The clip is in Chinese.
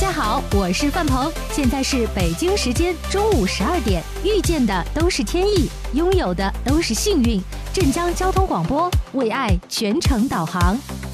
家好，我是范鹏，现在是北京时间中午12点。遇见的都是天意，拥有的都是幸运。镇江交通广播为爱全程导航。